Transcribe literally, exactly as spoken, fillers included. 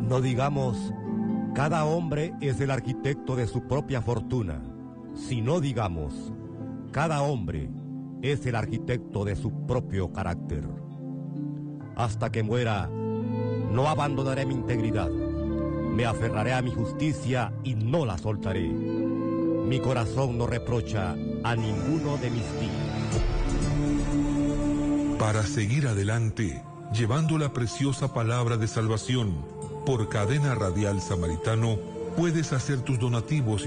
No digamos, cada hombre es el arquitecto de su propia fortuna, sino digamos, cada hombre es el arquitecto de su propio carácter. Hasta que muera, no abandonaré mi integridad, me aferraré a mi justicia y no la soltaré. Mi corazón no reprocha a ninguno de mis días. Para seguir adelante, llevando la preciosa palabra de salvación, por Cadena Radial Samaritano, puedes hacer tus donativos